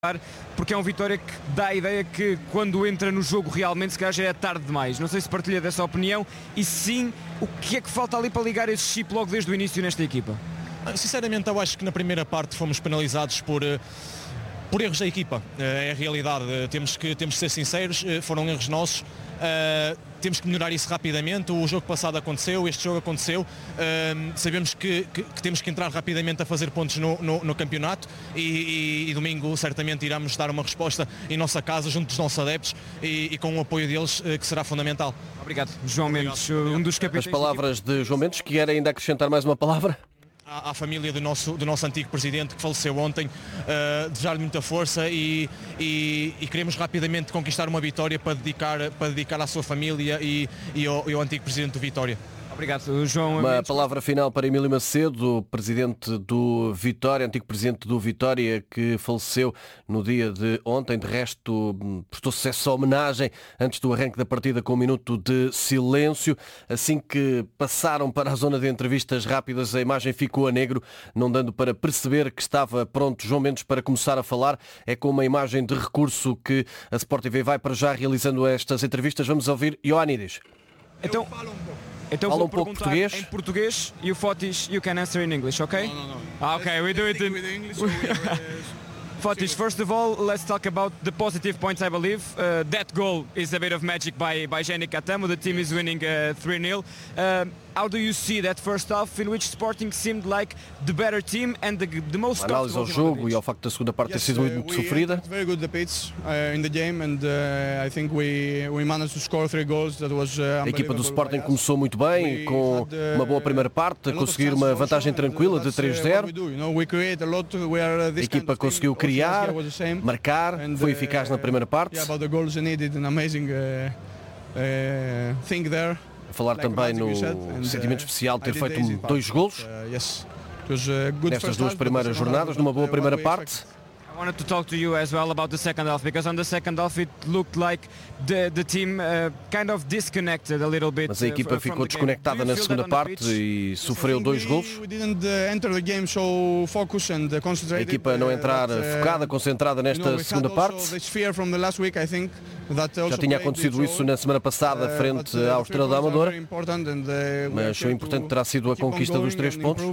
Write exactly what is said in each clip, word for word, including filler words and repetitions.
porque é um Vitória que dá a ideia que quando entra no jogo realmente se calhar já é tarde demais. Não sei se partilha dessa opinião e sim, o que é que falta ali para ligar esse chip logo desde o início nesta equipa? Sinceramente eu acho que na primeira parte fomos penalizados por, por erros da equipa, é a realidade, temos que, temos que ser sinceros, foram erros nossos. Uh, temos que melhorar isso rapidamente. O jogo passado aconteceu, este jogo aconteceu, uh, sabemos que, que, que temos que entrar rapidamente a fazer pontos no, no, no campeonato e, e, e domingo certamente iremos dar uma resposta em nossa casa, junto dos nossos adeptos e, e com o apoio deles, uh, que será fundamental. Obrigado, João Mendes, um dos capitães. As palavras de João Mendes, que era ainda acrescentar mais uma palavra? À, à família do nosso, do nosso antigo presidente que faleceu ontem, uh, desejar-lhe muita força e, e, e queremos rapidamente conquistar uma vitória para dedicar, para dedicar à sua família e, e, ao, e ao antigo presidente do Vitória. Obrigado, João. Uma palavra final para Emílio Macedo, presidente do Vitória, antigo presidente do Vitória, que faleceu no dia de ontem. De resto, prestou-se essa homenagem antes do arranque da partida com um minuto de silêncio. Assim que passaram para a zona de entrevistas rápidas, a imagem ficou a negro, não dando para perceber que estava pronto João Mendes para começar a falar. É com uma imagem de recurso que a Sport T V vai para já realizando estas entrevistas. Vamos ouvir Ioannidis. Então... Então Fala vou um pouco perguntar português. em português e o Fotis, you can answer in English, okay? No, no, no. Ah, okay, we do it in English. So we are, uh, Fotis, first of all, let's talk about the positive points, I believe. Uh, that goal is a bit of magic by, by Jenny Catamo. The team is winning uh, three nil. Um, how do you see that first half in which Sporting seemed like the better team and the, the most Uma análise ao jogo e ao facto da segunda parte ter yes, sido uh, muito we sofrida. entered very good the pitch uh, in the game and uh, I think we we managed to score three goals. That was uh, A equipa do unbelievable Sporting by us. começou muito bem, com uma boa primeira parte, a conseguir uma vantagem tranquila de três zero. A equipa conseguiu criar, marcar, foi eficaz na primeira parte. A falar também no sentimento especial de ter feito dois golos nestas duas primeiras jornadas, numa boa primeira parte. I wanted to talk to you as well about the second half, because on the second half it looked like the the team uh, kind of disconnected a little bit. Mas a equipa ficou desconectada na segunda parte e sofreu dois golos. A equipa não entrar focada, concentrada nesta segunda parte. Já tinha acontecido isso na semana passada frente à Estrela da Amadora, mas o importante terá sido a conquista dos três pontos.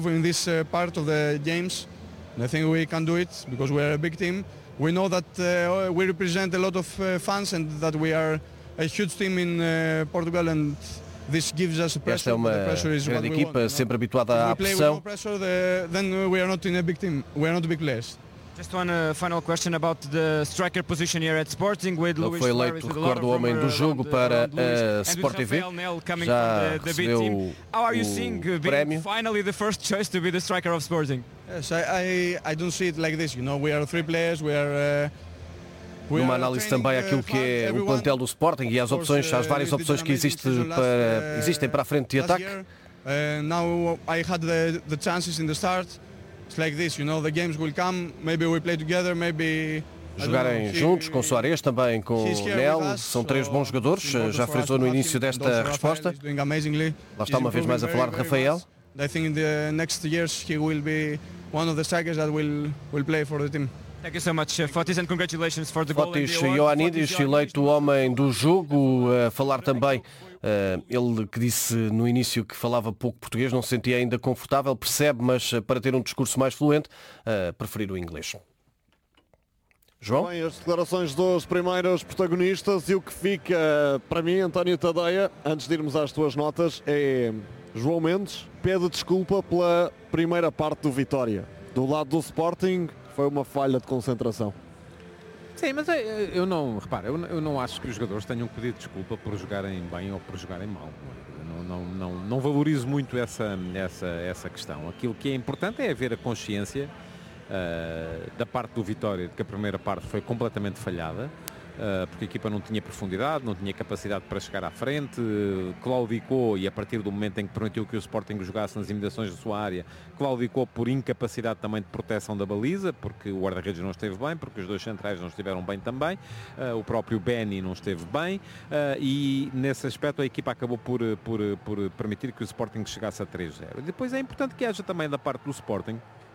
I think we can do it because we are a big team. We know that uh, we represent a lot of uh, fans and that we are a huge team in uh, Portugal and this gives us pressure. Esta é uma grande equipa, want, sempre habituada à pressão. Pressure, the, then we are not in a big team. We are not big players. Just one uh, final question about the striker position here at Sporting with Ele foi eleito, recordo, o homem do jogo para a Sport T V. Já recebeu o prémio. Finally the first choice to be the striker of Sporting. Yes, I, I I don't see it like this. You know, we are three players. We are. Uh, Numa análise também àquilo que é o plantel do Sporting e as opções, as várias opções que existe para, existem para a frente de ataque. Uh, now I had the, the chances in the start. It's like this, you know, the games will come, maybe we play together, maybe... Jogarem juntos com Soares, também com Nel, são três bons jogadores, já frisou no início desta resposta. Lá está uma vez mais a falar de Rafael. I think in the next years he will be one of the strikers that will will play for the team. Thank you so much, uh, Fotis, and congratulations for the goal. Fotis Ioannidis, eleito o homem do jogo, a falar também. Uh, ele que disse no início que falava pouco português, não se sentia ainda confortável, percebe, mas uh, para ter um discurso mais fluente, uh, preferir o inglês. João? Bem, as declarações dos primeiros protagonistas e o que fica para mim, António Tadeia, antes de irmos às tuas notas, é João Mendes pede desculpa pela primeira parte do Vitória. Do lado do Sporting foi uma falha de concentração. Sim, mas eu não, repara, eu não acho que os jogadores tenham que pedir desculpa por jogarem bem ou por jogarem mal. Eu não, não, não, não valorizo muito essa, essa, essa questão. Aquilo que é importante é haver a consciência uh, da parte do Vitória de que a primeira parte foi completamente falhada, uh, porque a equipa não tinha profundidade, não tinha capacidade para chegar à frente, claudicou, e a partir do momento em que permitiu que o Sporting jogasse nas imediações da sua área, claudicou por incapacidade também de proteção da baliza, porque o guarda-redes não esteve bem, porque os dois centrais não estiveram bem também, uh, o próprio Benny não esteve bem, uh, e nesse aspecto a equipa acabou por, por, por permitir que o Sporting chegasse a três zero. Depois é importante que haja também da parte do Sporting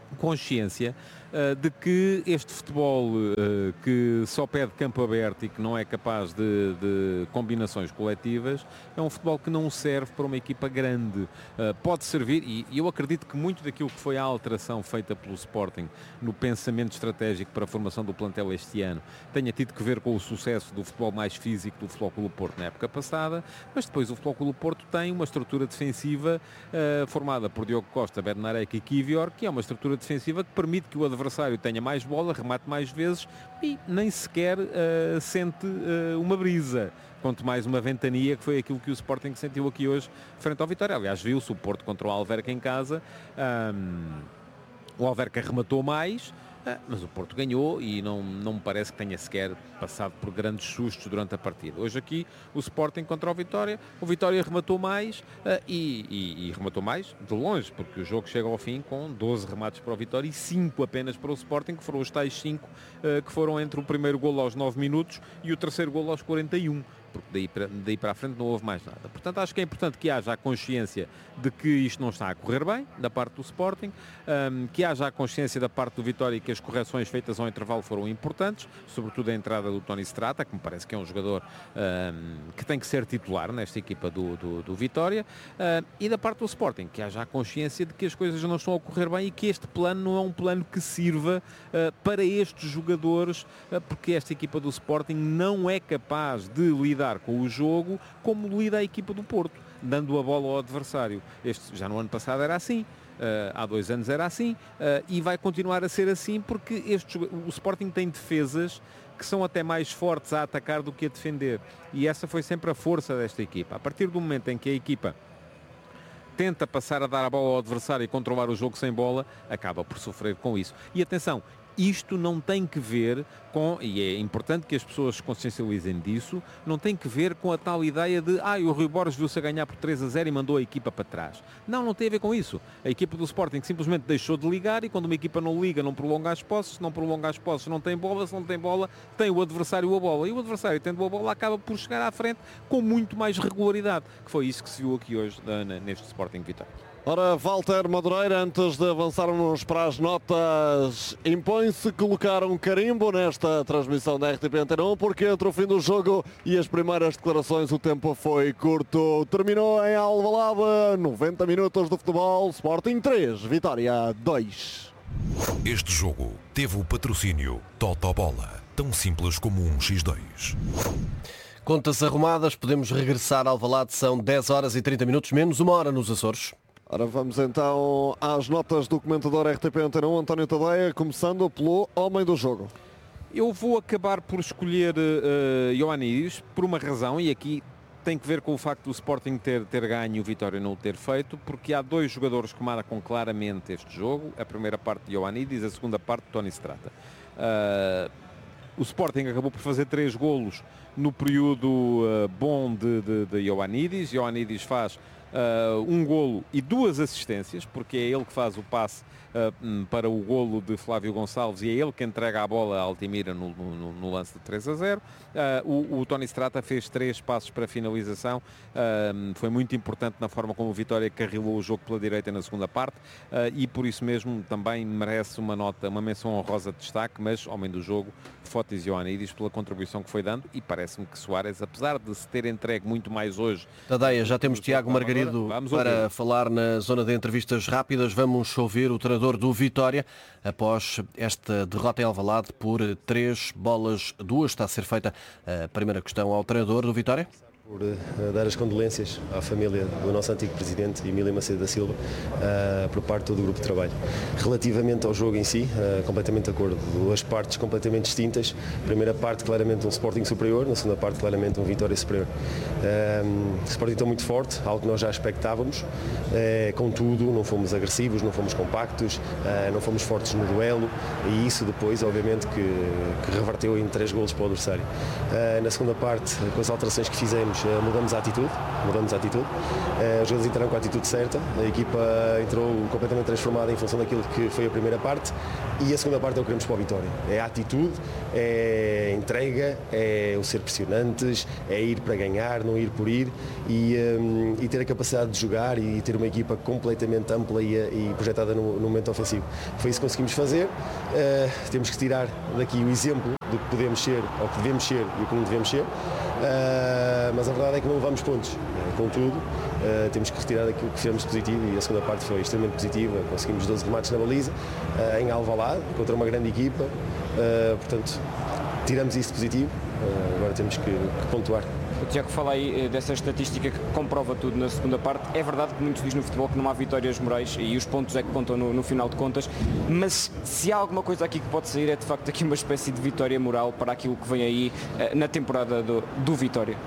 consciência uh, de que este futebol uh, que só pede campo aberto e que não é capaz de, de combinações coletivas é um futebol que não serve para uma equipa grande. Uh, pode servir, e, e eu acredito que muito daquilo que foi a alteração feita pelo Sporting no pensamento estratégico para a formação do plantel este ano tenha tido que ver com o sucesso do futebol mais físico do Futebol Clube do Porto na época passada, mas depois o Futebol Clube do Porto tem uma estrutura defensiva uh, formada por Diogo Costa, Bednarek e Kivior, que é uma estrutura defensiva que permite que o adversário tenha mais bola, remate mais vezes e nem sequer uh, sente uh, uma brisa. Quanto mais uma ventania, que foi aquilo que o Sporting sentiu aqui hoje frente ao Vitória. Aliás, viu-se o Porto contra o Alverca em casa. Um, o Alverca rematou mais, mas o Porto ganhou e não, não me parece que tenha sequer passado por grandes sustos durante a partida. Hoje aqui o Sporting contra o Vitória, o Vitória rematou mais uh, e, e, e rematou mais de longe, porque o jogo chega ao fim com doze remates para o Vitória e cinco apenas para o Sporting, que foram os tais cinco uh, que foram entre o primeiro golo aos nove minutos e o terceiro golo aos quarenta e um. Porque daí para, daí para a frente não houve mais nada. Portanto, acho que é importante que haja a consciência de que isto não está a correr bem, da parte do Sporting, um, que haja a consciência da parte do Vitória que as correções feitas ao intervalo foram importantes, sobretudo a entrada do Tony Strata, que me parece que é um jogador um, que tem que ser titular nesta equipa do, do, do Vitória, uh, e da parte do Sporting, que haja a consciência de que as coisas não estão a correr bem e que este plano não é um plano que sirva uh, para estes jogadores, uh, porque esta equipa do Sporting não é capaz de lidar com o jogo como lida a equipa do Porto, dando a bola ao adversário. Este já no ano passado era assim, uh, há dois anos era assim, uh, e vai continuar a ser assim porque este, o Sporting tem defesas que são até mais fortes a atacar do que a defender, e essa foi sempre a força desta equipa. A partir do momento em que a equipa tenta passar a dar a bola ao adversário e controlar o jogo sem bola, acaba por sofrer com isso. E atenção, isto não tem que ver com, e é importante que as pessoas se consciencializem disso, não tem que ver com a tal ideia de ah, o Rui Borges viu-se a ganhar por três a zero e mandou a equipa para trás. Não, não tem a ver com isso. A equipa do Sporting simplesmente deixou de ligar, e quando uma equipa não liga, não prolonga as posses, se não prolonga as posses, não tem bola, se não tem bola, tem o adversário a bola. E o adversário, tendo a bola, acaba por chegar à frente com muito mais regularidade, que foi isso que se viu aqui hoje neste Sporting Vitória. Ora, Walter Madureira, antes de avançarmos para as notas, impõe-se colocar um carimbo nesta transmissão da R T P Antena um, porque entre o fim do jogo e as primeiras declarações o tempo foi curto. Terminou em Alvalade, noventa minutos de futebol, Sporting três, Vitória dois. Este jogo teve o patrocínio Totobola, tão simples como um xis dois. Contas arrumadas, podemos regressar ao Alvalade, são dez horas e trinta minutos, menos uma hora nos Açores. Ora, vamos então às notas do comentador R T P Antena um, António Tadeia, começando pelo homem do jogo. Eu vou acabar por escolher uh, Ioannidis por uma razão, e aqui tem que ver com o facto do Sporting ter, ter ganho e o Vitória não o ter feito, porque há dois jogadores que marcam claramente este jogo, a primeira parte de Ioannidis, a segunda parte de Tony Strata. Uh, o Sporting acabou por fazer três golos no período uh, bom de, de, de Ioannidis. Ioannidis faz Uh, um golo e duas assistências, porque é ele que faz o passe uh, para o golo de Flávio Gonçalves, e é ele que entrega a bola a Altimira no, no, no lance de três a zero. Uh, o, o Tony Strata fez três passos para finalização, uh, foi muito importante na forma como o Vitória carrilou o jogo pela direita na segunda parte, uh, e por isso mesmo também merece uma nota, uma menção honrosa de destaque, mas homem do jogo, Fotis Ioannidis, pela contribuição que foi dando, e parece-me que Soares, apesar de se ter entregue muito mais hoje... Tadeia, já temos Tiago Margarido para ouvir. Falar na zona de entrevistas rápidas. Vamos ouvir o treinador do Vitória após esta derrota em Alvalade por três bolas duas. Está a ser feita a primeira questão ao treinador do Vitória. Por uh, dar as condolências à família do nosso antigo presidente, Emílio Macedo da Silva, uh, por parte de todo o grupo de trabalho. Relativamente ao jogo em si, uh, completamente de acordo. Duas partes completamente distintas. Primeira parte, claramente um Sporting superior, na segunda parte, claramente um Vitória superior. Uh, o Sporting está muito forte, algo que nós já expectávamos. Uh, contudo, não fomos agressivos, não fomos compactos, uh, não fomos fortes no duelo, e isso depois, obviamente, que, que reverteu em três golos para o adversário. Uh, na segunda parte, com as alterações que fizemos, fizemos? Uh, mudamos a atitude, mudamos a atitude. Uh, os jogadores entraram com a atitude certa, a equipa entrou completamente transformada em função daquilo que foi a primeira parte e a segunda parte é o que queremos para a vitória. É a atitude, é a entrega, é o ser pressionantes, é ir para ganhar, não ir por ir e, um, e ter a capacidade de jogar e ter uma equipa completamente ampla e, e projetada no, no momento ofensivo. Foi isso que conseguimos fazer. Uh, temos que tirar daqui o exemplo do que podemos ser, ou que devemos ser e o que não devemos ser, uh, mas a verdade é que não levamos pontos. Uh, contudo, uh, temos que retirar aquilo que fizemos positivo e a segunda parte foi extremamente positiva. Conseguimos doze remates na baliza, uh, em Alvalade, contra uma grande equipa, uh, portanto, tiramos isso de positivo, uh, agora temos que, que pontuar. O Tiago fala aí dessa estatística que comprova tudo na segunda parte. É verdade que muito se diz no futebol que não há vitórias morais e os pontos é que contam no, no final de contas, mas se há alguma coisa aqui que pode sair é de facto aqui uma espécie de vitória moral para aquilo que vem aí na temporada do, do Vitória.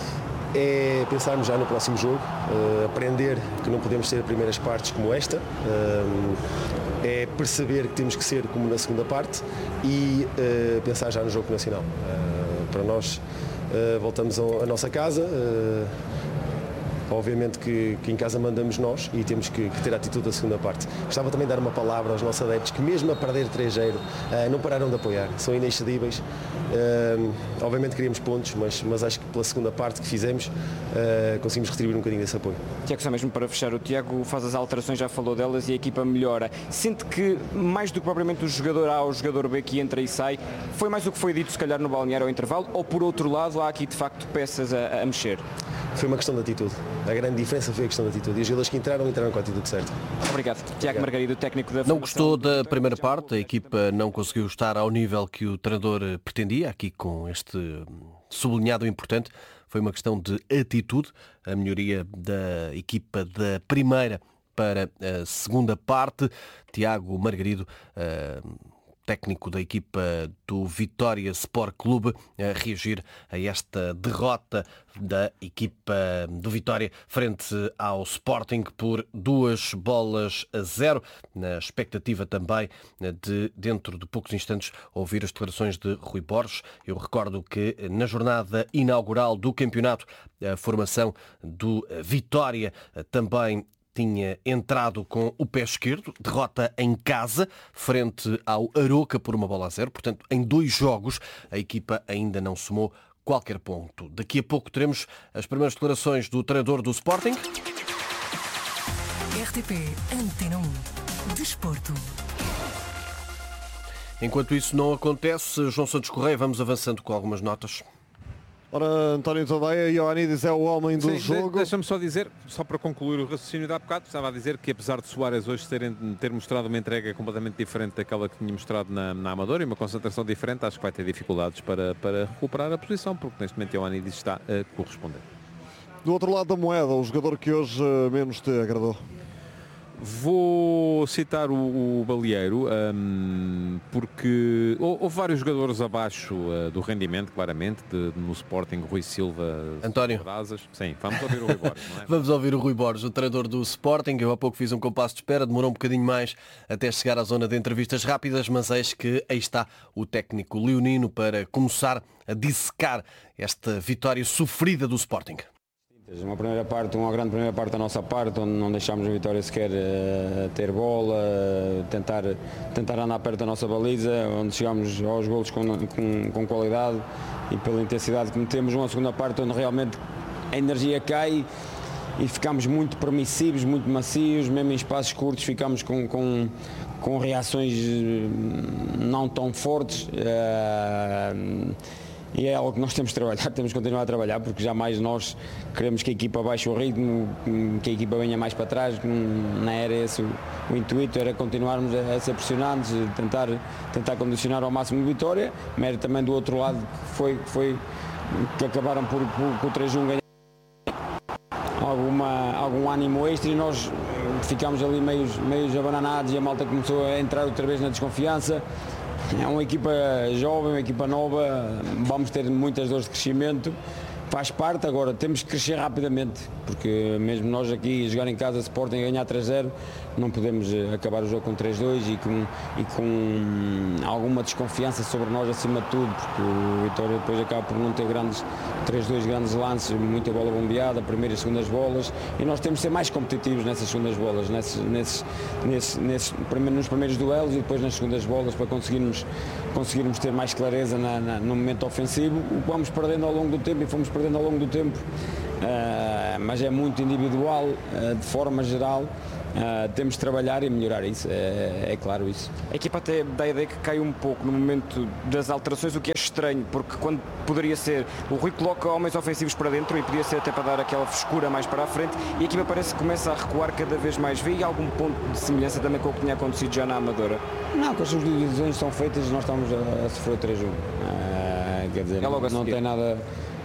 É pensarmos já no próximo jogo, uh, aprender que não podemos ter primeiras partes como esta, uh, é perceber que temos que ser como na segunda parte e uh, pensar já no jogo nacional. Uh, para nós Uh, voltamos à nossa casa, uh, obviamente que, que em casa mandamos nós e temos que, que ter a atitude da segunda parte. Gostava também de dar uma palavra aos nossos adeptos que mesmo a perder três a zero uh, não pararam de apoiar, são inexcedíveis. Uh, obviamente queríamos pontos, mas, mas acho que pela segunda parte que fizemos uh, conseguimos retribuir um bocadinho desse apoio. Tiago, só mesmo para fechar, o Tiago faz as alterações, já falou delas e a equipa melhora. Sente que mais do que propriamente o jogador A ou o jogador B que entra e sai, foi mais o que foi dito se calhar no balneário ao intervalo ou por outro lado há aqui de facto peças a, a mexer? Foi uma questão de atitude. A grande diferença foi a questão de atitude. E os jogadores que entraram, entraram com a atitude certa. Obrigado. Tiago Margarido, técnico da Não gostou da primeira parte, a equipa não conseguiu estar ao nível que o treinador pretendia, aqui com este sublinhado importante. Foi uma questão de atitude, a melhoria da equipa da primeira para a segunda parte. Tiago Margarido, técnico da equipa do Vitória Sport Clube, a reagir a esta derrota da equipa do Vitória frente ao Sporting por duas bolas a zero, na expectativa também de, dentro de poucos instantes, ouvir as declarações de Rui Borges. Eu recordo que na jornada inaugural do campeonato, a formação do Vitória também tinha entrado com o pé esquerdo, derrota em casa, frente ao Aroca por uma bola a zero. Portanto, em dois jogos, a equipa ainda não somou qualquer ponto. Daqui a pouco teremos as primeiras declarações do treinador do Sporting. R T P Antena um. Desporto. Enquanto isso não acontece, João Santos Correia, vamos avançando com algumas notas. Ora, António Tadeia, Ioannidis é o homem do Sim, jogo. Deixa-me só dizer, só para concluir o raciocínio de há bocado, estava a dizer que apesar de Soares hoje terem, ter mostrado uma entrega completamente diferente daquela que tinha mostrado na, na Amadora e uma concentração diferente, acho que vai ter dificuldades para, para recuperar a posição, porque neste momento Ioannidis está a corresponder. Do outro lado da moeda, o jogador que hoje menos te agradou? Vou citar o, o Balieiro, um, porque houve vários jogadores abaixo uh, do rendimento, claramente, de, no Sporting, Rui Silva, António. Asas. Sim, vamos ouvir o Rui Borges, não é? Vamos ouvir o Rui Borges, o treinador do Sporting. Eu há pouco fiz um compasso de espera, demorou um bocadinho mais até chegar à zona de entrevistas rápidas, mas eis que aí está o técnico leonino para começar a dissecar esta vitória sofrida do Sporting. Uma primeira parte, uma grande primeira parte da nossa parte, onde não deixámos a Vitória sequer uh, ter bola, uh, tentar, tentar andar perto da nossa baliza, onde chegámos aos golos com, com, com qualidade e pela intensidade que metemos. Uma segunda parte onde realmente a energia cai e ficámos muito permissivos, muito macios, mesmo em espaços curtos ficámos com, com, com reações não tão fortes. Uh, E é algo que nós temos de trabalhar, temos de continuar a trabalhar, porque jamais nós queremos que a equipa baixe o ritmo, que a equipa venha mais para trás, que não era esse o, o intuito, era continuarmos a, a ser pressionantes, tentar, tentar condicionar ao máximo a vitória, mas também do outro lado foi, foi que acabaram por, por, por o três a um ganhar alguma, algum ânimo extra e nós ficámos ali meio, meio abananados e a malta começou a entrar outra vez na desconfiança. É uma equipa jovem, uma equipa nova, vamos ter muitas dores de crescimento faz parte. Agora temos que crescer rapidamente, porque mesmo nós aqui jogar em casa, Sporting ganhar três zero, não podemos acabar o jogo com três dois e com, e com alguma desconfiança sobre nós acima de tudo, porque o Vitória depois acaba por não ter grandes três dois grandes lances, muita bola bombeada, primeiras e segundas bolas, e nós temos de ser mais competitivos nessas segundas bolas, nesses, nesses, nesses, nesses, nos primeiros duelos e depois nas segundas bolas, para conseguirmos, conseguirmos ter mais clareza na, na, no momento ofensivo. Vamos perdendo ao longo do tempo e fomos perdendo ao longo do tempo, uh, mas é muito individual, uh, de forma geral. Uh, temos de trabalhar e melhorar isso, é, é claro isso. A equipa até dá a ideia que cai um pouco no momento das alterações, o que é estranho, porque quando poderia ser, o Rui coloca homens ofensivos para dentro e podia ser até para dar aquela frescura mais para a frente, e a equipa parece que começa a recuar cada vez mais. Vê algum ponto de semelhança também com o que tinha acontecido já na Amadora? Não, que as subdivisões são feitas e nós estamos a, a sofrer três um. Uh, quer dizer, é não, não tem nada...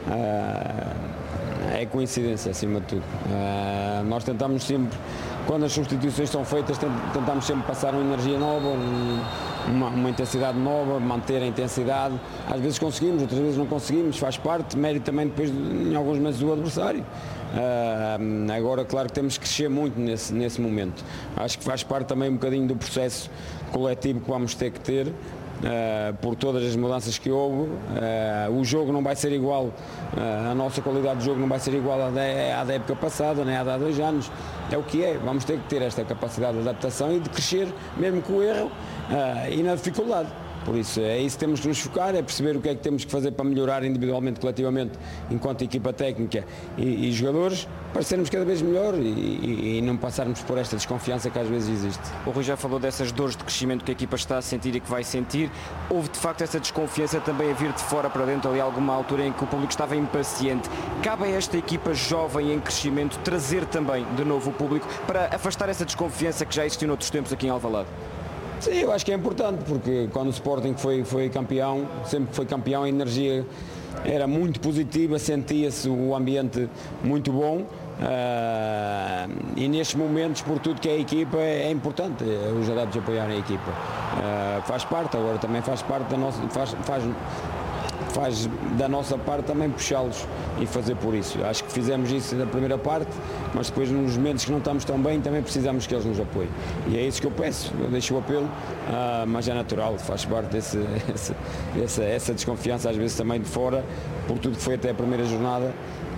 Uh, é coincidência acima de tudo. Uh, nós tentamos sempre, quando as substituições são feitas, tentamos sempre passar uma energia nova, um, uma, uma intensidade nova, manter a intensidade. Às vezes conseguimos, outras vezes não conseguimos, faz parte, mérito também depois em alguns momentos do adversário. Uh, agora, claro que temos que crescer muito nesse, nesse momento. Acho que faz parte também um bocadinho do processo coletivo que vamos ter que ter. Uh, por todas as mudanças que houve, uh, o jogo não vai ser igual, uh, a nossa qualidade de jogo não vai ser igual à da, à da época passada, nem à de há dois anos, é o que é, vamos ter que ter esta capacidade de adaptação e de crescer mesmo com o erro uh, e na dificuldade. Por isso, é isso que temos que nos focar, é perceber o que é que temos que fazer para melhorar individualmente, coletivamente, enquanto equipa técnica e, e jogadores, para sermos cada vez melhor e, e, e não passarmos por esta desconfiança que às vezes existe. O Rui já falou dessas dores de crescimento que a equipa está a sentir e que vai sentir. Houve de facto essa desconfiança também a vir de fora para dentro, ali alguma altura em que o público estava impaciente. Cabe a esta equipa jovem em crescimento trazer também de novo o público para afastar essa desconfiança que já existiu noutros tempos aqui em Alvalade? Sim, eu acho que é importante, porque quando o Sporting foi, foi campeão, sempre que foi campeão, a energia era muito positiva, sentia-se o ambiente muito bom. Uh, e nestes momentos, por tudo que é a equipa, é importante os adeptos apoiarem a equipa. Uh, faz parte, agora também faz parte da nossa... Faz, faz, faz da nossa parte também puxá-los e fazer por isso. Acho que fizemos isso na primeira parte, mas depois nos momentos que não estamos tão bem também precisamos que eles nos apoiem. E é isso que eu peço, eu deixo o apelo, uh, mas é natural, faz parte desse, esse, essa, essa desconfiança às vezes também de fora, por tudo que foi até a primeira jornada.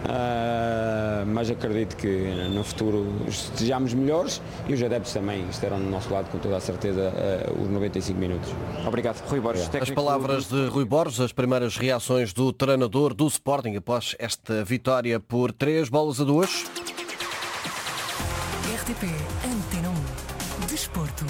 Uh, mas acredito que no futuro estejamos melhores e os adeptos também estarão do nosso lado com toda a certeza uh, os noventa e cinco minutos. Obrigado, Rui Borges. As palavras de Rui Borges, as primeiras reações do treinador do Sporting após esta vitória por três bolas a duas. R T P Antena um Desporto.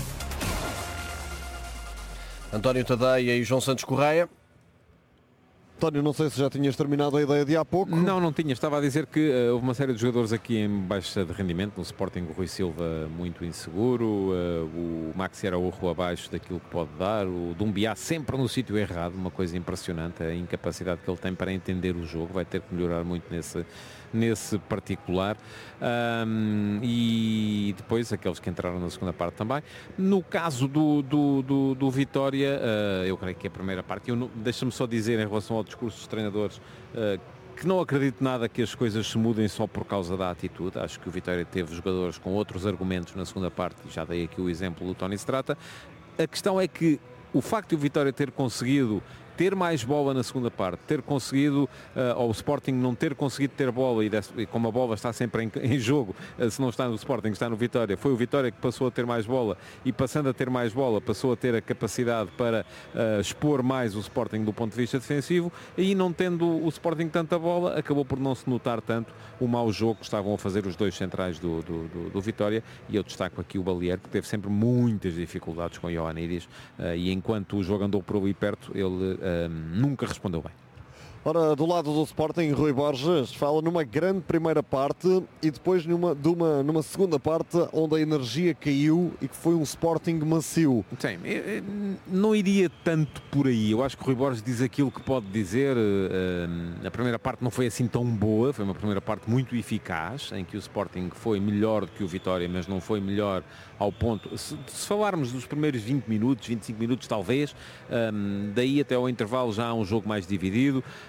António Tadeia e João Santos Correia. António, não sei se já tinhas terminado a ideia de há pouco. Não, não tinha. Estava a dizer que uh, houve uma série de jogadores aqui em baixa de rendimento. No Sporting, o Rui Silva muito inseguro, uh, o Maxi Araújo abaixo daquilo que pode dar, o Dumbiá sempre no sítio errado, uma coisa impressionante, a incapacidade que ele tem para entender o jogo. Vai ter que melhorar muito nesse, nesse particular. Um, e depois aqueles que entraram na segunda parte também. No caso do, do, do, do Vitória, uh, eu creio que a primeira parte, deixa-me só dizer em relação ao discurso dos treinadores, uh, que não acredito nada que as coisas se mudem só por causa da atitude. Acho que o Vitória teve jogadores com outros argumentos na segunda parte, e já dei aqui o exemplo do Tony Strata. A questão é que o facto de o Vitória ter conseguido ter mais bola na segunda parte, ter conseguido, uh, ou o Sporting não ter conseguido ter bola, e, desse, e como a bola está sempre em, em jogo, uh, se não está no Sporting, está no Vitória, foi o Vitória que passou a ter mais bola, e passando a ter mais bola, passou a ter a capacidade para uh, expor mais o Sporting do ponto de vista defensivo, e não tendo o Sporting tanta bola, acabou por não se notar tanto o mau jogo que estavam a fazer os dois centrais do, do, do, do Vitória, e eu destaco aqui o Balier, que teve sempre muitas dificuldades com o Ioannidis, uh, e enquanto o jogo andou por ali perto, ele uh, nunca respondeu bem. Ora, do lado do Sporting, Rui Borges fala numa grande primeira parte e depois numa, de uma, numa segunda parte onde a energia caiu e que foi um Sporting macio. Sim, eu não iria tanto por aí. Eu acho que o Rui Borges diz aquilo que pode dizer. A primeira parte não foi assim tão boa, foi uma primeira parte muito eficaz, em que o Sporting foi melhor do que o Vitória, mas não foi melhor ao ponto. Se, se falarmos dos primeiros vinte minutos, vinte e cinco minutos talvez, daí até ao intervalo já há um jogo mais dividido.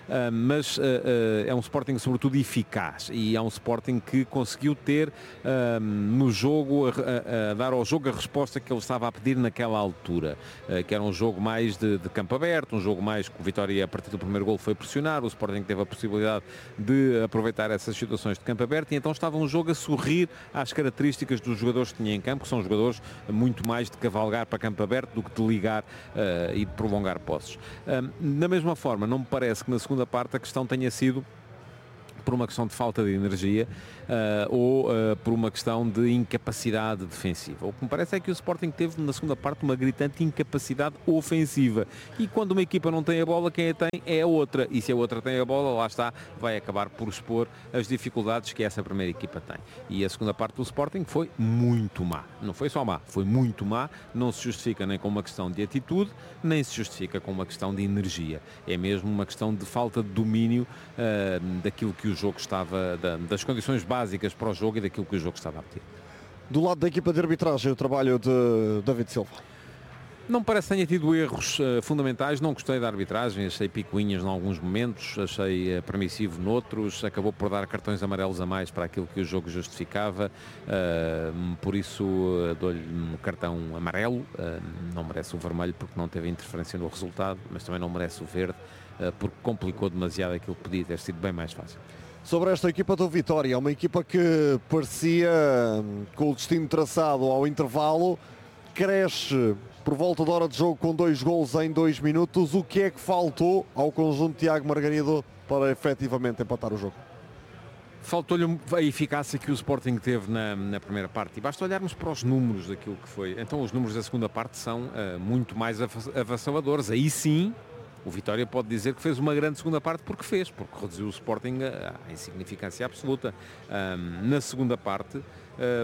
uh, mas uh, uh, é um Sporting sobretudo eficaz e é um Sporting que conseguiu ter uh, no jogo, a, a, a dar ao jogo a resposta que ele estava a pedir naquela altura, uh, que era um jogo mais de, de campo aberto, um jogo mais que o Vitória a partir do primeiro golo foi pressionar, o Sporting teve a possibilidade de aproveitar essas situações de campo aberto e então estava um jogo a sorrir às características dos jogadores que tinha em campo, que são jogadores muito mais de cavalgar para campo aberto do que de ligar uh, e de prolongar posses. Uh, da mesma forma, não me parece que na segunda parte a questão tenha sido por uma questão de falta de energia uh, ou uh, por uma questão de incapacidade defensiva. O que me parece é que o Sporting teve na segunda parte uma gritante incapacidade ofensiva e quando uma equipa não tem a bola, quem a tem é a outra e se a outra tem a bola, lá está, vai acabar por expor as dificuldades que essa primeira equipa tem. E a segunda parte do Sporting foi muito má. Não foi só má, foi muito má. Não se justifica nem com uma questão de atitude, nem se justifica com uma questão de energia. É mesmo uma questão de falta de domínio uh, daquilo que o jogo estava, das condições básicas para o jogo e daquilo que o jogo estava a pedir. Do lado da equipa de arbitragem, o trabalho de David Silva. Não parece que tenha tido erros uh, fundamentais, não gostei da arbitragem, achei picuinhas em alguns momentos, achei uh, permissivo noutros, acabou por dar cartões amarelos a mais para aquilo que o jogo justificava, uh, por isso uh, dou-lhe um cartão amarelo, uh, não merece o vermelho porque não teve interferência no resultado, mas também não merece o verde, uh, porque complicou demasiado aquilo que podia ter sido bem mais fácil. Sobre esta equipa do Vitória, uma equipa que parecia com o destino traçado ao intervalo, cresce por volta da hora de jogo com dois golos em dois minutos. O que é que faltou ao conjunto de Tiago Margarido para efetivamente empatar o jogo? Faltou-lhe a eficácia que o Sporting teve na, na primeira parte e basta olharmos para os números daquilo que foi. Então os números da segunda parte são uh, muito mais avassaladores. Aí sim, o Vitória pode dizer que fez uma grande segunda parte porque fez, porque reduziu o Sporting à insignificância absoluta. Um, na segunda parte, uh,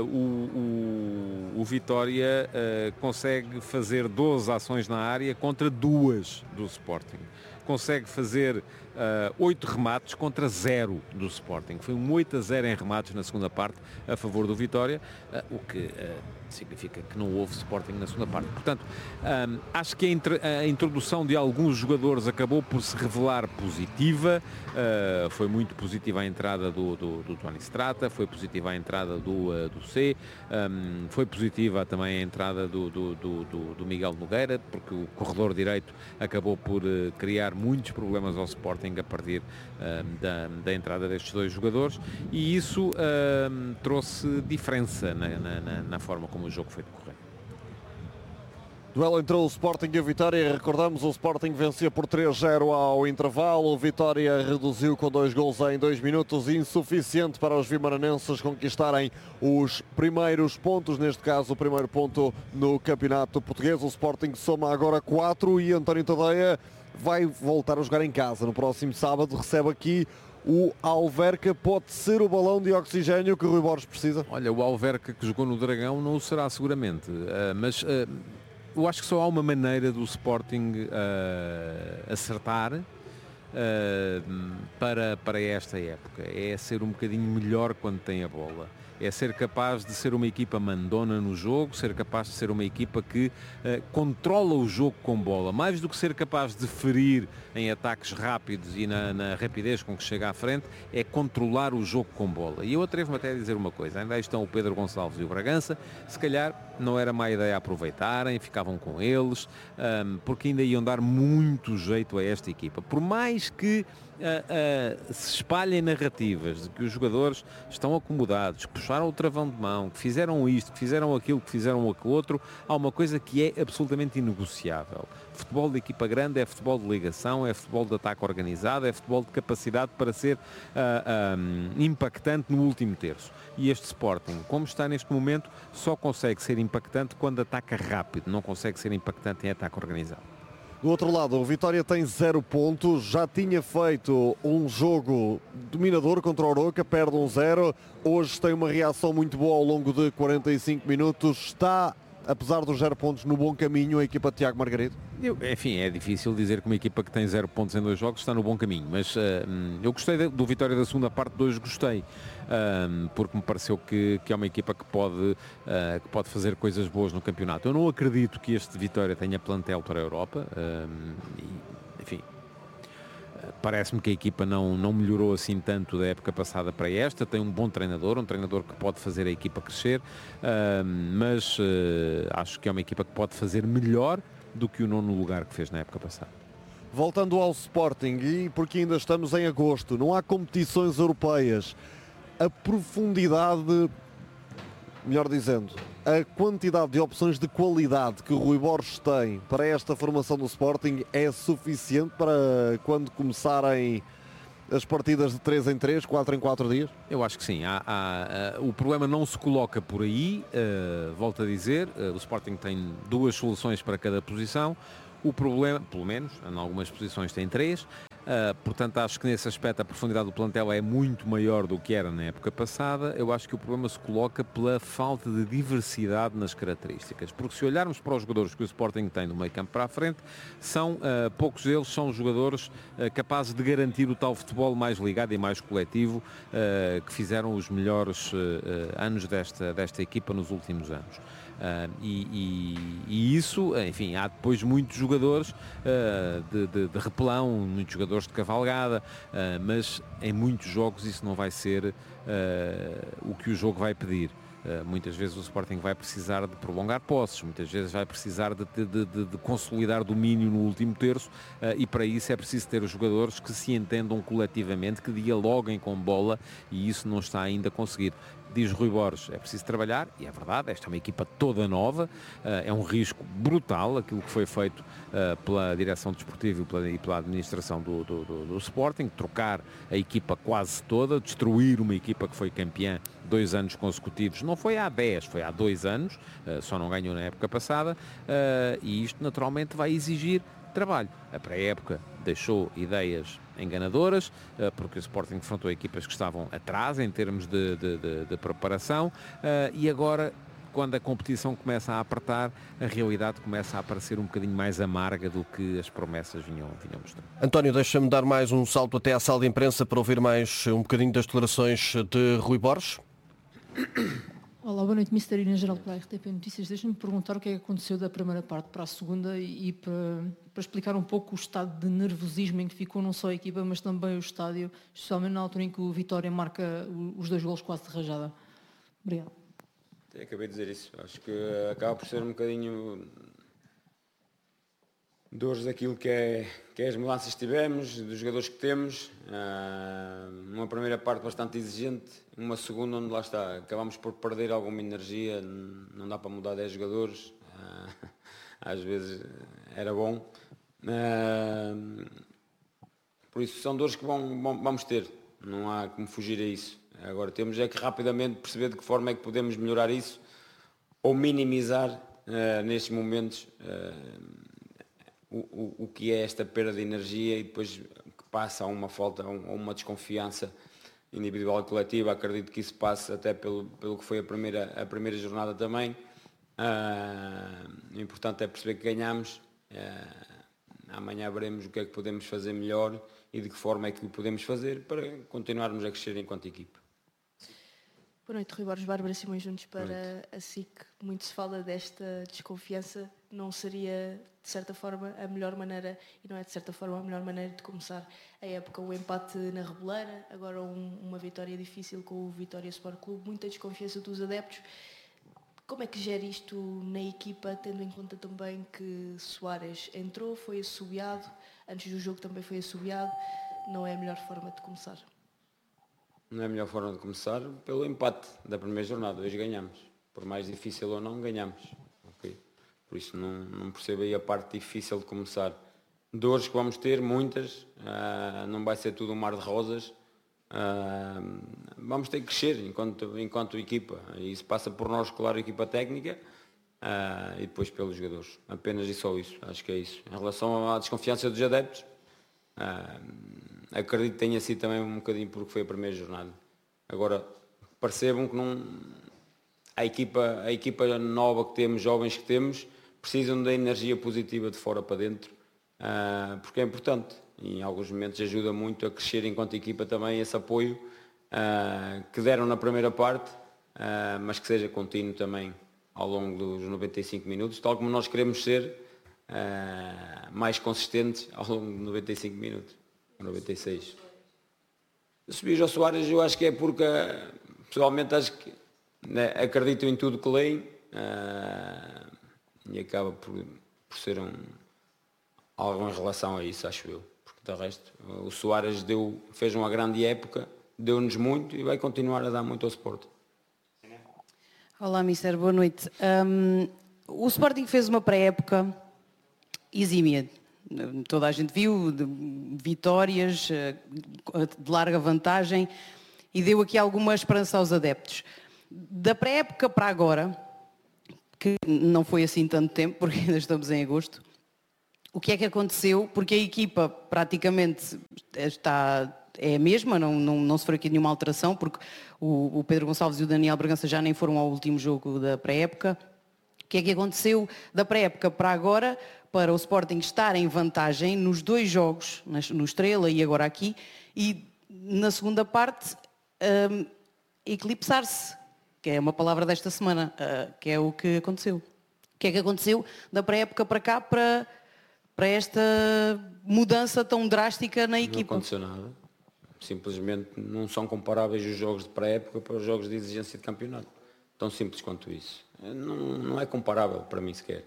o, o, o Vitória uh, consegue fazer doze ações na área contra duas do Sporting. Consegue fazer oito uh, remates contra zero do Sporting. Foi um oito a zero em remates na segunda parte a favor do Vitória, uh, o que uh, significa que não houve Sporting na segunda parte. Portanto, um, acho que a, inter- a introdução de alguns jogadores acabou por se revelar positiva. Uh, foi muito positiva a entrada do, do, do Tony Strata, foi positiva a entrada do, uh, do C, um, foi positiva também a entrada do, do, do, do, do Miguel Nogueira, porque o corredor direito acabou por uh, criar muitos problemas ao Sporting a partir uh, da, da entrada destes dois jogadores e isso uh, trouxe diferença na, na, na forma como o jogo foi decorrer. Duelo entre o Sporting e o Vitória. Recordamos, o Sporting vencia por três a zero ao intervalo. O Vitória reduziu com dois gols em dois minutos, insuficiente para os vimaranenses conquistarem os primeiros pontos, neste caso o primeiro ponto no Campeonato Português. O Sporting soma agora quatro e António Tadeia vai voltar a jogar em casa. No próximo sábado recebe aqui o Alverca. Pode ser o balão de oxigênio que o Rui Borges precisa? Olha, o Alverca que jogou no Dragão não o será seguramente, uh, mas uh, eu acho que só há uma maneira do Sporting uh, acertar uh, para, para esta época, é ser um bocadinho melhor quando tem a bola. É ser capaz de ser uma equipa mandona no jogo, ser capaz de ser uma equipa que uh, controla o jogo com bola, mais do que ser capaz de ferir em ataques rápidos e na, na rapidez com que chega à frente, é controlar o jogo com bola. E eu atrevo-me até a dizer uma coisa, ainda aí estão o Pedro Gonçalves e o Bragança, se calhar não era má ideia aproveitarem, ficavam com eles, um, porque ainda iam dar muito jeito a esta equipa. Por mais que Uh, uh, se espalhem narrativas de que os jogadores estão acomodados, que puxaram o travão de mão, que fizeram isto, que fizeram aquilo, que fizeram aquilo outro, há uma coisa que é absolutamente inegociável. Futebol de equipa grande é futebol de ligação, é futebol de ataque organizado, é futebol de capacidade para ser uh, um, impactante no último terço. E este Sporting, como está neste momento, só consegue ser impactante quando ataca rápido, não consegue ser impactante em ataque organizado. Do outro lado, o Vitória tem zero pontos, já tinha feito um jogo dominador contra o Oroca, perde um zero, hoje tem uma reação muito boa ao longo de quarenta e cinco minutos, está, apesar dos zero pontos, no bom caminho a equipa de Tiago Margarido? Eu, enfim, é difícil dizer que uma equipa que tem zero pontos em dois jogos está no bom caminho, mas uh, eu gostei do Vitória da segunda parte de hoje, gostei, uh, porque me pareceu que, que é uma equipa que pode, uh, que pode fazer coisas boas no campeonato. Eu não acredito que este Vitória tenha plantel para a Europa, uh, e, enfim, Parece-me que a equipa não, não melhorou assim tanto da época passada para esta. Tem um bom treinador, um treinador que pode fazer a equipa crescer, uh, mas uh, acho que é uma equipa que pode fazer melhor do que o nono lugar que fez na época passada. Voltando ao Sporting, e porque ainda estamos em agosto, não há competições europeias, a profundidade, melhor dizendo, a quantidade de opções de qualidade que o Rui Borges tem para esta formação do Sporting é suficiente para quando começarem as partidas de três em três, quatro em quatro dias? Eu acho que sim. Há, há, uh, o problema não se coloca por aí, uh, volto a dizer, uh, o Sporting tem duas soluções para cada posição. O problema, pelo menos, em algumas posições tem três, uh, portanto acho que nesse aspecto a profundidade do plantel é muito maior do que era na época passada. Eu acho que o problema se coloca pela falta de diversidade nas características, porque se olharmos para os jogadores que o Sporting tem do meio campo para a frente, são, uh, poucos deles são jogadores uh, capazes de garantir o tal futebol mais ligado e mais coletivo uh, que fizeram os melhores uh, uh, anos desta, desta equipa nos últimos anos. Uh, e, e, e isso, enfim, há depois muitos jogadores uh, de, de, de repelão, muitos jogadores de cavalgada, uh, mas em muitos jogos isso não vai ser uh, o que o jogo vai pedir. Uh, muitas vezes o Sporting vai precisar de prolongar posses, muitas vezes vai precisar de, de, de, de consolidar domínio no último terço, uh, e para isso é preciso ter os jogadores que se entendam coletivamente, que dialoguem com bola, e isso não está ainda conseguido. Diz Rui Borges, é preciso trabalhar, e é verdade, esta é uma equipa toda nova, é um risco brutal aquilo que foi feito pela direção desportiva e pela, e pela administração do, do, do, do Sporting, trocar a equipa quase toda, destruir uma equipa que foi campeã dois anos consecutivos, não foi há dez, foi há dois anos, só não ganhou na época passada, e isto naturalmente vai exigir trabalho. A pré-época deixou ideias enganadoras, porque o Sporting enfrentou equipas que estavam atrás em termos de, de, de, de preparação, e agora, quando a competição começa a apertar, a realidade começa a parecer um bocadinho mais amarga do que as promessas vinham, vinham mostrar. António, deixa-me dar mais um salto até à sala de imprensa para ouvir mais um bocadinho das declarações de Rui Borges. Olá, boa noite, mister Inês Geral para a R T P Notícias. Deixa-me perguntar o que é que aconteceu da primeira parte para a segunda e para, para explicar um pouco o estado de nervosismo em que ficou não só a equipa, mas também o estádio, especialmente na altura em que o Vitória marca os dois golos quase de rajada. Obrigado. Acabei de dizer isso. Acho que acaba por ser um bocadinho dores daquilo que é, que é as mudanças que tivemos, dos jogadores que temos. Uh, uma primeira parte bastante exigente, uma segunda onde lá está, acabamos por perder alguma energia, não dá para mudar dez jogadores, uh, às vezes era bom. Uh, por isso são dores que vão, vão, vamos ter, não há como fugir a isso. Agora temos é que rapidamente perceber de que forma é que podemos melhorar isso ou minimizar uh, nestes momentos uh, O, o, o que é esta perda de energia e depois que passa a uma falta, a uma desconfiança individual e coletiva. Acredito que isso passe até pelo, pelo que foi a primeira, a primeira jornada também. Uh, o importante é perceber que ganhamos. Uh, amanhã veremos o que é que podemos fazer melhor e de que forma é que o podemos fazer para continuarmos a crescer enquanto equipa. Boa noite, Rui Borges, Bárbara Simões Juntos para a S I C. Muito se fala desta desconfiança. Não seria, de certa forma, a melhor maneira, e não é de certa forma a melhor maneira de começar a época, o empate na Reboleira, agora um, uma vitória difícil com o Vitória Sport Clube, muita desconfiança dos adeptos. Como é que gera isto na equipa, tendo em conta também que Soares entrou, foi assobiado, antes do jogo também foi assobiado, não é a melhor forma de começar? Não é a melhor forma de começar pelo empate da primeira jornada. Hoje ganhamos. Por mais difícil ou não, ganhamos. Okay? Por isso não, não percebo aí a parte difícil de começar. Dores que vamos ter, muitas. Uh, não vai ser tudo um mar de rosas. Uh, vamos ter que crescer enquanto, enquanto equipa. E isso passa por nós, claro, a equipa técnica uh, e depois pelos jogadores. Apenas e só isso. Acho que é isso. Em relação à desconfiança dos adeptos, uh, acredito que tenha sido também um bocadinho porque foi a primeira jornada. Agora, percebam que não, a, equipa, a equipa nova que temos, jovens que temos, precisam da energia positiva de fora para dentro, uh, porque é importante. E em alguns momentos ajuda muito a crescer enquanto equipa também esse apoio uh, que deram na primeira parte, uh, mas que seja contínuo também ao longo dos noventa e cinco minutos, tal como nós queremos ser uh, mais consistentes ao longo de noventa e cinco minutos. noventa e seis. Subi o Jô Soares, eu acho que é porque, pessoalmente, acho que né, acredito em tudo que leio uh, e acaba por, por ser um, algo em relação a isso, acho eu. Porque, de resto, o Soares deu, fez uma grande época, deu-nos muito e vai continuar a dar muito ao Sporting. Olá, mister, boa noite. Um, o Sporting fez uma pré-época exímia. Toda a gente viu, de vitórias, de larga vantagem, e deu aqui alguma esperança aos adeptos. Da pré-época para agora, que não foi assim tanto tempo, porque ainda estamos em agosto, o que é que aconteceu? Porque a equipa praticamente está... é a mesma, não, não, não sofreu aqui nenhuma alteração, porque o, o Pedro Gonçalves e o Daniel Bragança já nem foram ao último jogo da pré-época. O que é que aconteceu da pré-época para agora, para o Sporting estar em vantagem nos dois jogos, no Estrela e agora aqui, e na segunda parte um, eclipsar-se, que é uma palavra desta semana, uh, que é o que aconteceu. O que é que aconteceu da pré-época para cá, para, para esta mudança tão drástica na equipa? Não aconteceu nada. Simplesmente não são comparáveis os jogos de pré-época para os jogos de exigência de campeonato. Tão simples quanto isso. Não, não é comparável para mim sequer.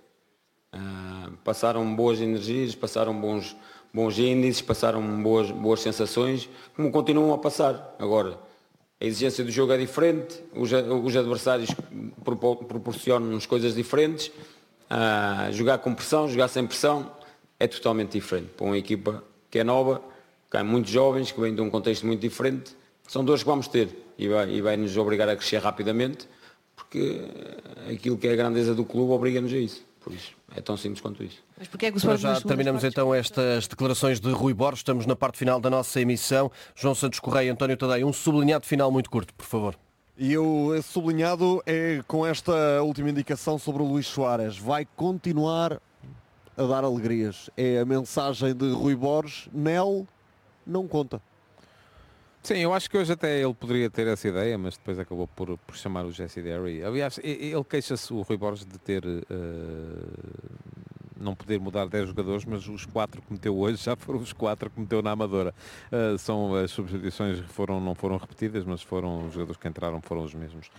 Uh, passaram boas energias, passaram bons, bons índices, passaram boas, boas sensações, como continuam a passar. Agora, a exigência do jogo é diferente, os, os adversários proporcionam-nos coisas diferentes. Uh, jogar com pressão, jogar sem pressão, é totalmente diferente. Para uma equipa que é nova, que há muitos jovens, que vêm de um contexto muito diferente, são dores que vamos ter e vai, e vai nos obrigar a crescer rapidamente, porque aquilo que é a grandeza do clube obriga-nos a isso. Por isso, é tão simples quanto isso. Mas porque é que Nós já terminamos então estas declarações de Rui Borges. Estamos na parte final da nossa emissão. João Santos Correia, António Tadeia, um sublinhado final muito curto, por favor. E eu, esse sublinhado é com esta última indicação sobre o Luís Soares. Vai continuar a dar alegrias. É a mensagem de Rui Borges. Nel não conta. Sim, eu acho que hoje até ele poderia ter essa ideia, mas depois acabou por, por chamar o Jesse Derry. Aliás, ele queixa-se, o Rui Borges, de ter uh, não poder mudar dez jogadores, mas os quatro que meteu hoje já foram os quatro que meteu na Amadora. Uh, são as substituições que foram, não foram repetidas, mas foram os jogadores que entraram foram os mesmos.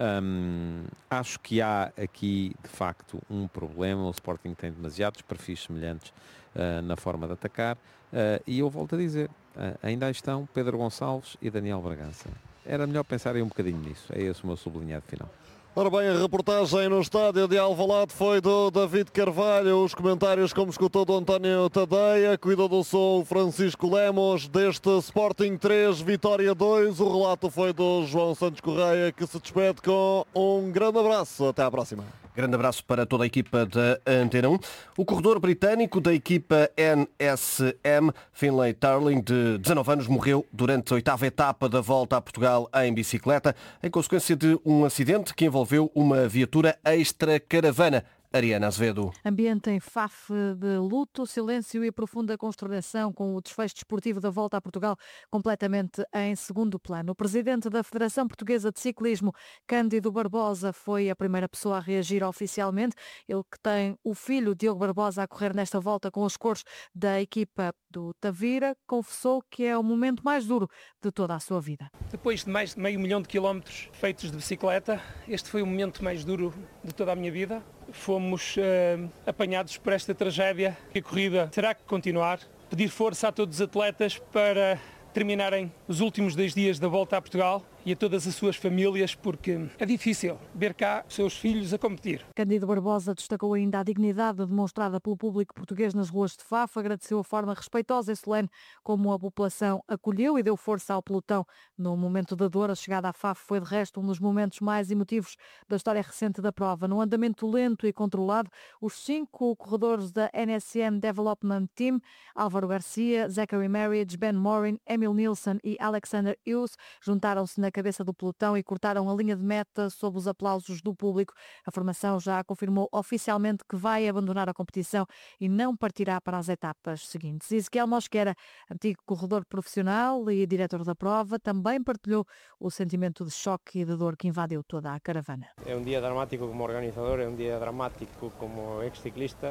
Um, acho que há aqui de facto um problema. O Sporting tem demasiados perfis semelhantes uh, na forma de atacar, uh, e eu volto a dizer, uh, ainda aí estão Pedro Gonçalves e Daniel Bragança. Era melhor pensarem um bocadinho nisso. É esse o meu sublinhado final. Ora bem, a reportagem no estádio de Alvalade foi do David Carvalho, os comentários, como escutou, do António Tadeia, cuidou do som Francisco Lemos, deste Sporting três, Vitória dois, o relato foi do João Santos Correia, que se despede com um grande abraço. Até à próxima. Grande abraço para toda a equipa da Antena um. O corredor britânico da equipa N S M, Finlay Tarling, de dezanove anos, morreu durante a oitava etapa da Volta a Portugal em bicicleta, em consequência de um acidente que envolveu uma viatura extra-caravana. Ariana Azevedo. Ambiente em Faf de luto, silêncio e profunda consternação, com o desfecho desportivo da Volta a Portugal completamente em segundo plano. O presidente da Federação Portuguesa de Ciclismo, Cândido Barbosa, foi a primeira pessoa a reagir oficialmente. Ele que tem o filho, Diogo Barbosa, a correr nesta volta com os coros da equipa do Tavira, confessou que é o momento mais duro de toda a sua vida. Depois de mais de meio milhão de quilómetros feitos de bicicleta, este foi o momento mais duro de toda a minha vida. Fomos uh, apanhados por esta tragédia. A corrida terá que continuar. Pedir força a todos os atletas para terminarem os últimos dois dias da Volta a Portugal e a todas as suas famílias, porque é difícil ver cá os seus filhos a competir. Cândido Barbosa destacou ainda a dignidade demonstrada pelo público português nas ruas de Faf, agradeceu a forma respeitosa e solene como a população acolheu e deu força ao pelotão no momento da dor. A chegada à Faf foi, de resto, um dos momentos mais emotivos da história recente da prova. Num andamento lento e controlado, os cinco corredores da N S M Development Team, Álvaro Garcia, Zachary Marriage, Ben Morin, Emil Nilsson e Alexander Hughes, juntaram-se na cabeça do pelotão e cortaram a linha de meta sob os aplausos do público. A formação já confirmou oficialmente que vai abandonar a competição e não partirá para as etapas seguintes. Ezequiel Mosquera, antigo corredor profissional e diretor da prova, também partilhou o sentimento de choque e de dor que invadiu toda a caravana. É um dia dramático como organizador, é um dia dramático como ex-ciclista.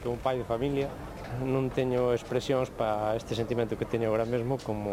como pai de família, non teño expresións para este sentimento que teño agora mesmo, como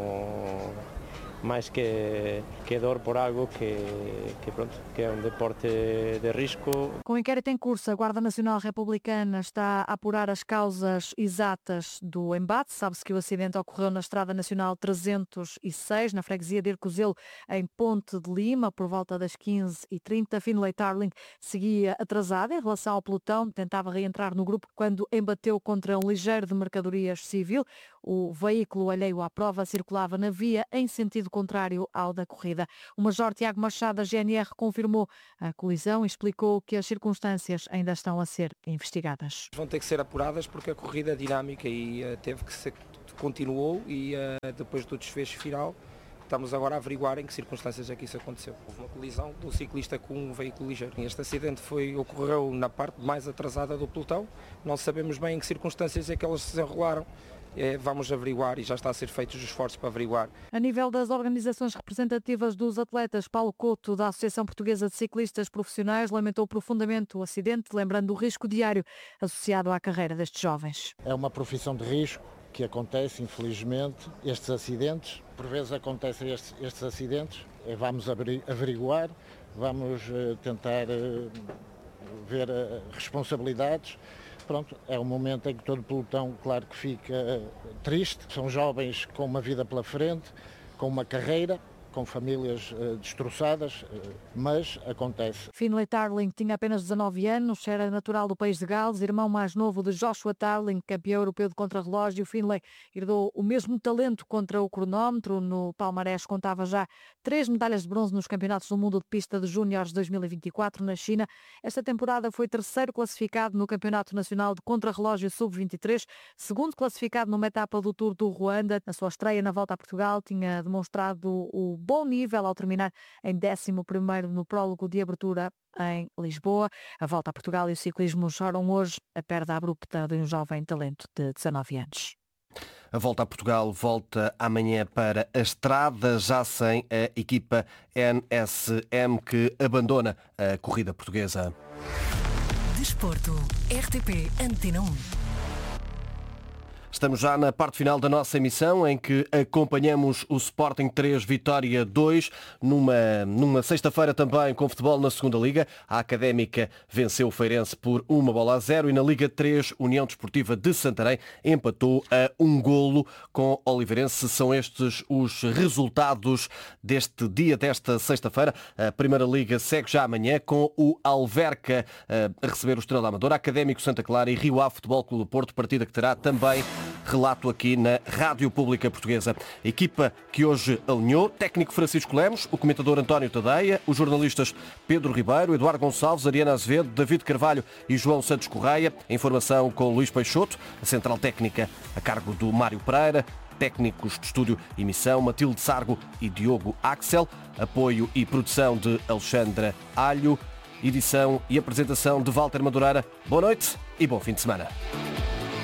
máis que, que dor por algo que, que, pronto, que é um deporte de risco. Com o inquérito em curso, a Guarda Nacional Republicana está a apurar as causas exatas do embate. Sabe-se que o acidente ocorreu na Estrada Nacional trezentos e seis, na freguesia de Ircozelo, em Ponte de Lima, por volta das quinze e trinta. Finlay Tarling seguia atrasado em relação ao pelotão, tentava reentrar no grupo quando embateu contra um ligeiro de mercadorias civil. O veículo alheio à prova circulava na via em sentido contrário ao da corrida. O Major Tiago Machado, da G N R, confirmou a colisão e explicou que as circunstâncias ainda estão a ser investigadas. Vão ter que ser apuradas porque a corrida é dinâmica e uh, teve que ser, continuou e uh, depois do desfecho final estamos agora a averiguar em que circunstâncias é que isso aconteceu. Houve uma colisão do ciclista com um veículo ligeiro. Este acidente foi, ocorreu na parte mais atrasada do pelotão. Não sabemos bem em que circunstâncias é que elas se desenrolaram. É, vamos averiguar e já está a ser feitos os esforços para averiguar. A nível das organizações representativas dos atletas, Paulo Couto, da Associação Portuguesa de Ciclistas Profissionais, lamentou profundamente o acidente, lembrando o risco diário associado à carreira destes jovens. É uma profissão de risco que acontece, infelizmente, estes acidentes. Por vezes acontecem estes, estes acidentes, vamos averiguar, vamos tentar ver responsabilidades. Pronto, é um momento em que todo o pelotão, claro que fica triste. São jovens com uma vida pela frente, com uma carreira, com famílias uh, destroçadas, uh, mas acontece. Finlay Tarling tinha apenas dezanove anos, era natural do país de Gales, irmão mais novo de Joshua Tarling, campeão europeu de contrarrelógio. Finlay herdou o mesmo talento contra o cronómetro. No palmarés contava já três medalhas de bronze nos campeonatos do mundo de pista de júniores dois mil e vinte e quatro na China. Esta temporada foi terceiro classificado no Campeonato Nacional de Contrarrelógio sub vinte e três, segundo classificado numa etapa do Tour do Ruanda. Na sua estreia na volta a Portugal tinha demonstrado o bom nível ao terminar em décimo primeiro no prólogo de abertura em Lisboa. A volta a Portugal e o ciclismo choram hoje a perda abrupta de um jovem talento de dezanove anos. A volta a Portugal volta amanhã para a estrada, já sem a equipa N S M, que abandona a corrida portuguesa. Desporto, R T P Antena um. Estamos já na parte final da nossa emissão, em que acompanhamos o Sporting três, Vitória dois, numa, numa sexta-feira também com futebol na segunda Liga. A Académica venceu o Feirense por uma bola a zero e na Liga três, União Desportiva de Santarém empatou a um golo com Oliveirense. São estes os resultados deste dia, desta sexta-feira. A Primeira Liga segue já amanhã com o Alverca a receber o Estrela da Amadora, Académico Santa Clara e Rio Ave Futebol Clube do Porto, partida que terá também relato aqui na Rádio Pública Portuguesa. A equipa que hoje alinhou: técnico Francisco Lemos, o comentador António Tadeia, os jornalistas Pedro Ribeiro, Eduardo Gonçalves, Ariana Azevedo, David Carvalho e João Santos Correia. A informação com Luís Peixoto, a central técnica a cargo do Mário Pereira, técnicos de estúdio e emissão Matilde Sargo e Diogo Axel, apoio e produção de Alexandra Alho, edição e apresentação de Walter Madureira. Boa noite e bom fim de semana.